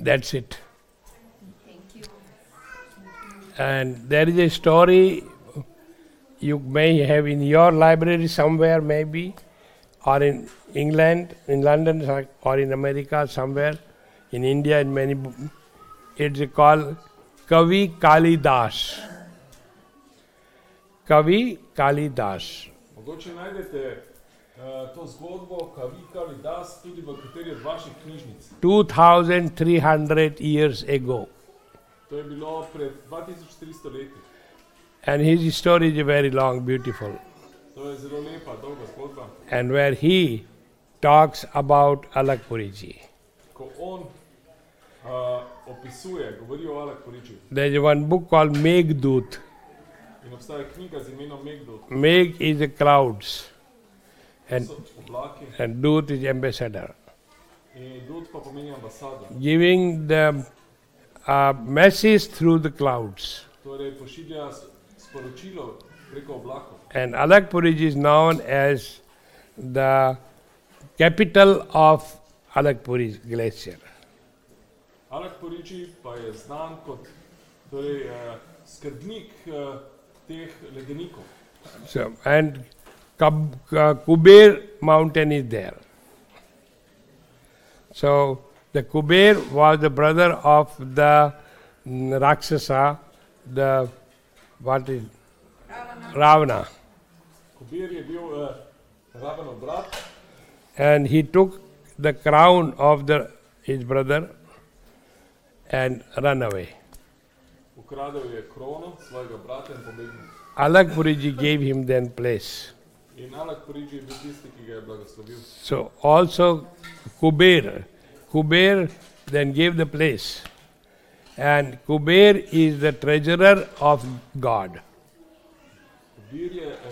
That's it. And there is a story you may have in your library somewhere, maybe, or in England, in London, or in America somewhere, in India, in many. It's called Kavi Kalidas. Kavi Kalidas. Mogoče najdete to zgodbo Kavi Kalidas tudi v kateri od vaših knjižnic. 2300 years ago. To je bilo pred 2300 leti. And his story is very long, beautiful. To je zelo lepa, dolga zgodba. And where he talks about Alakpuriji. Ko on opisuje, govori o Alakpuriji. There is one book called Meghdut. In obstaja knjiga z imenom Meghdut. Meg is the clouds. And Dut is ambassador. In Dut pa pomeni ambasador. Giving the message through the clouds. Torej pošilja sporočilo preko oblakov. And Alakpuriji is known as the capital of Alakpuri glacier. Alakpuriji pa je znan kot torej, skrbnik teh ledenikov. So, and Kuber mountain is there. So the Kuber was the brother of the Rakshasa, the what is Ravana. Kuber je bil Ravanov brat. And he took the crown of his brother and run away. Ukradel je krono svojega brata in pobegnil. Alakpuriji gave him then place. In Alakpuriji je bil tisti, ki ga je blagoslovil. So also Kuber then gave the place. And Kuber is the treasurer of God. Kuber je